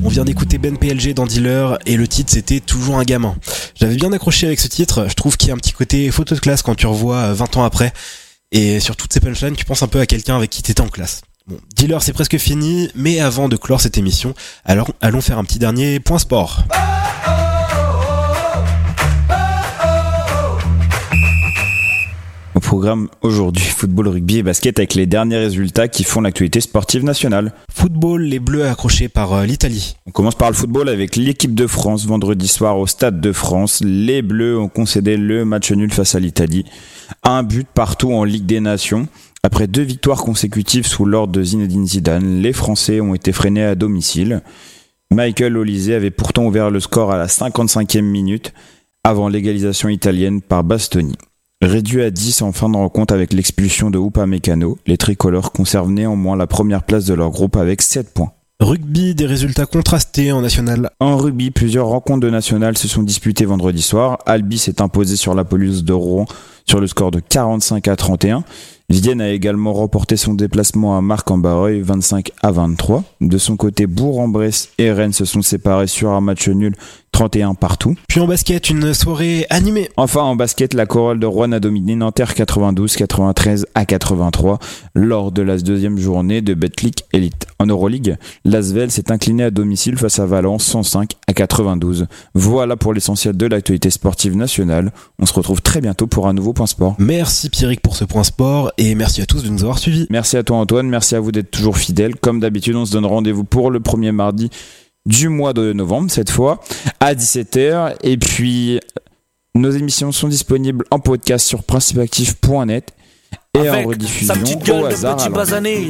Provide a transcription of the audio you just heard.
On vient d'écouter Ben PLG dans Dealer et le titre c'était Toujours un gamin. J'avais bien accroché avec ce titre, je trouve qu'il y a un petit côté photo de classe quand tu revois 20 ans après. Et sur toutes ces punchlines, tu penses un peu à quelqu'un avec qui t'étais en classe. Bon, Dealer c'est presque fini, mais avant de clore cette émission, alors allons faire un petit dernier point sport. Au programme aujourd'hui, football, rugby et basket avec les derniers résultats qui font l'actualité sportive nationale. Football, les Bleus accrochés par l'Italie. On commence par le football avec l'équipe de France. Vendredi soir au Stade de France, les Bleus ont concédé le match nul face à l'Italie. Un but partout en Ligue des Nations. Après 2 victoires consécutives sous l'ordre de Zinedine Zidane, les Français ont été freinés à domicile. Michael Olise avait pourtant ouvert le score à la 55e minute avant l'égalisation italienne par Bastoni. Réduit à 10 en fin de rencontre avec l'expulsion de Upamecano, les tricolores conservent néanmoins la première place de leur groupe avec 7 points. Rugby, des résultats contrastés en national. En rugby, plusieurs rencontres de national se sont disputées vendredi soir. Albi s'est imposé sur la pelouse de Rouen sur le score de 45-31. Vienne a également remporté son déplacement à Marc-en-Barreuil 25-23. De son côté, Bourg-en-Bresse et Rennes se sont séparés sur un match nul 31 partout. Puis en basket, une soirée animée. Enfin en basket, la chorale de Rouen a dominé Nanterre 92-93-83 lors de la deuxième journée de Betclic Elite. En Euroleague, l'Asvel s'est incliné à domicile face à Valence 105-92. Voilà pour l'essentiel de l'actualité sportive nationale. On se retrouve très bientôt pour un nouveau Point Sport. Merci Pierrick pour ce Point Sport et merci à tous de nous avoir suivis. Merci à toi Antoine, merci à vous d'être toujours fidèles. Comme d'habitude, on se donne rendez-vous pour le premier mardi du mois de novembre, cette fois, à 17h. Et puis, nos émissions sont disponibles en podcast sur principeactif.net et en rediffusion au hasard.